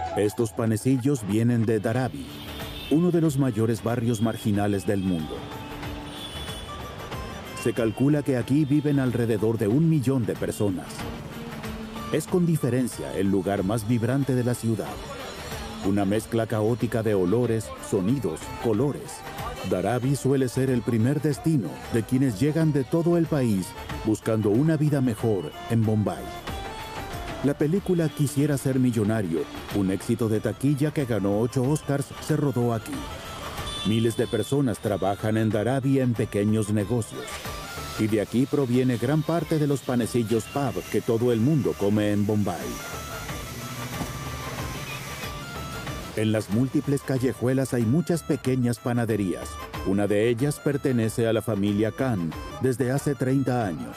Estos panecillos vienen de Dharavi, uno de los mayores barrios marginales del mundo. Se calcula que aquí viven alrededor de 1 millón de personas. Es con diferencia el lugar más vibrante de la ciudad. Una mezcla caótica de olores, sonidos, colores. Dharavi suele ser el primer destino de quienes llegan de todo el país buscando una vida mejor en Bombay. La película Quisiera ser millonario, un éxito de taquilla que ganó 8 Oscars, se rodó aquí. Miles de personas trabajan en Dharavi en pequeños negocios. Y de aquí proviene gran parte de los panecillos pub que todo el mundo come en Bombay. En las múltiples callejuelas hay muchas pequeñas panaderías. Una de ellas pertenece a la familia Khan desde hace 30 años.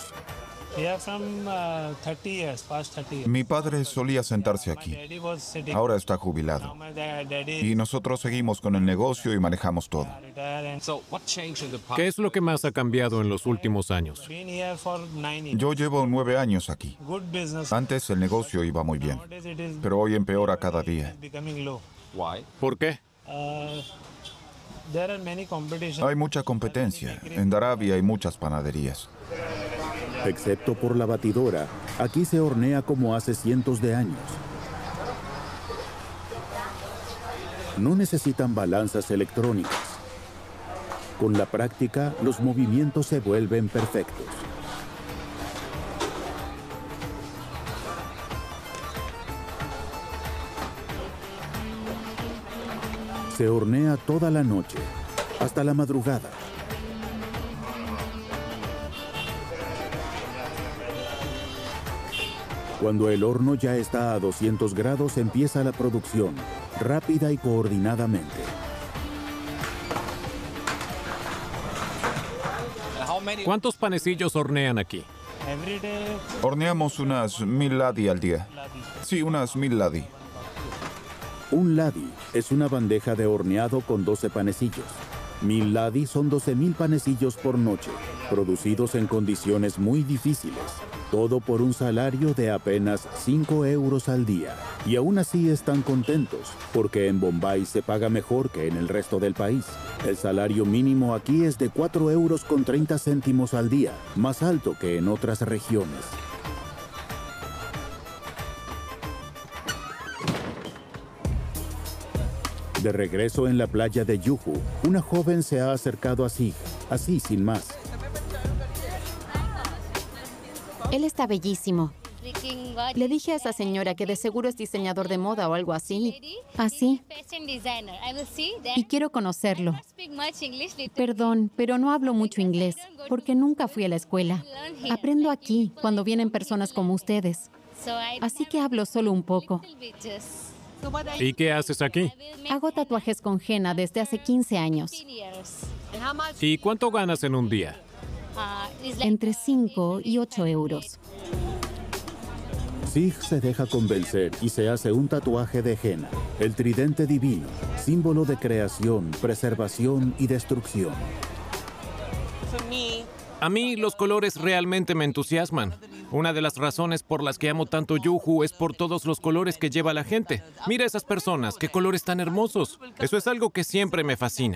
Mi padre solía sentarse aquí. Ahora está jubilado. Y nosotros seguimos con el negocio y manejamos todo. ¿Qué es lo que más ha cambiado en los últimos años? Yo llevo 9 años aquí. Antes el negocio iba muy bien, pero hoy empeora cada día. ¿Por qué? Hay mucha competencia. En Dharavi hay muchas panaderías. Excepto por la batidora, aquí se hornea como hace cientos de años. No necesitan balanzas electrónicas. Con la práctica, los movimientos se vuelven perfectos. Se hornea toda la noche, hasta la madrugada. Cuando el horno ya está a 200 grados, empieza la producción, rápida y coordinadamente. ¿Cuántos panecillos hornean aquí? Horneamos unas 1000 laddi al día. Sí, unas 1000 laddi. Un laddi es una bandeja de horneado con 12 panecillos. 1000 laddi son 12.000 panecillos por noche, producidos en condiciones muy difíciles. Todo por un salario de apenas 5 euros al día. Y aún así están contentos, porque en Bombay se paga mejor que en el resto del país. El salario mínimo aquí es de 4 euros con 30 céntimos al día, más alto que en otras regiones. De regreso en la playa de Juhu, una joven se ha acercado a Sig, así sin más. Él está bellísimo. Le dije a esa señora que de seguro es diseñador de moda o algo así. Así. Y quiero conocerlo. Perdón, pero no hablo mucho inglés, porque nunca fui a la escuela. Aprendo aquí, cuando vienen personas como ustedes. Así que hablo solo un poco. ¿Y qué haces aquí? Hago tatuajes con henna desde hace 15 años. ¿Y cuánto ganas en un día? Entre 5 y 8 euros. Sig se deja convencer y se hace un tatuaje de henna, el tridente divino, símbolo de creación, preservación y destrucción. A mí los colores realmente me entusiasman. Una de las razones por las que amo tanto Juhu es por todos los colores que lleva la gente. Mira esas personas, qué colores tan hermosos. Eso es algo que siempre me fascina.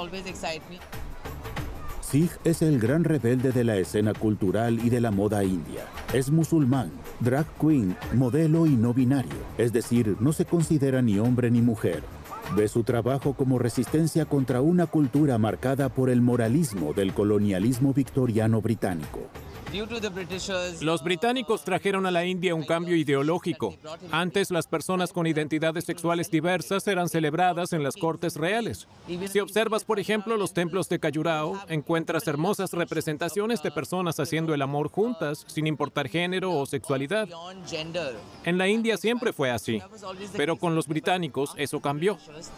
Sig es el gran rebelde de la escena cultural y de la moda india. Es musulmán, drag queen, modelo y no binario. Es decir, no se considera ni hombre ni mujer. Ve su trabajo como resistencia contra una cultura marcada por el moralismo del colonialismo victoriano británico. Los británicos trajeron a la India un cambio ideológico. Antes, las personas con identidades sexuales diversas eran celebradas en las cortes reales. Si observas, por ejemplo, los templos de Khajuraho, encuentras hermosas representaciones de personas haciendo el amor juntas, sin importar género o sexualidad. En la India siempre fue así, pero con los británicos eso cambió.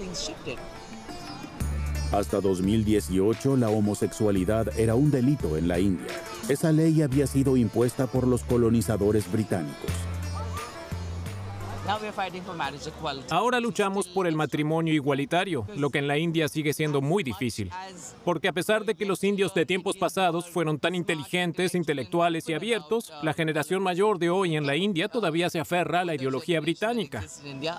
Hasta 2018, la homosexualidad era un delito en la India. Esa ley había sido impuesta por los colonizadores británicos. Ahora luchamos por el matrimonio igualitario, lo que en la India sigue siendo muy difícil. Porque a pesar de que los indios de tiempos pasados fueron tan inteligentes, intelectuales y abiertos, la generación mayor de hoy en la India todavía se aferra a la ideología británica.